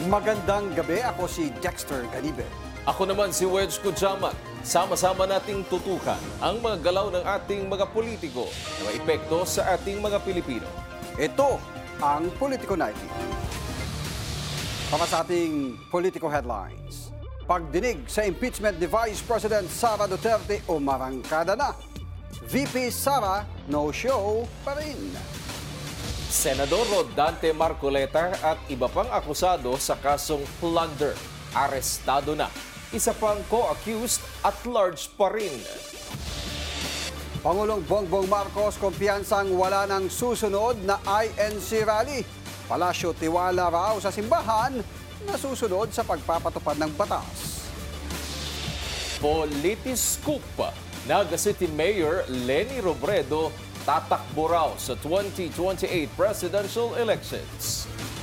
Magandang gabi, ako si Dexter Ganibe. Ako naman si Wedge Kudyaman. Sama-sama nating tutukan ang mga galaw ng ating mga politiko na may epekto sa ating mga Pilipino. Ito ang Politico 90. Para sa ating political headlines. Pagdinig sa impeachment ni Vice President Sara Duterte, umarangkada na. VP Sara, no show pa rin. Senador Rodante Marcoleta at iba pang akusado sa kasong plunder. Arestado na. Isa pang co-accused at large pa rin. Pangulong Bongbong Marcos kumpiyansang wala nang susunod na INC rally. Palasyo tiwala raw sa simbahan na susunod sa pagpapatupad ng batas. Politiscoop. Naga City Mayor Leni Robredo tatakbo raw sa 2028 presidential elections.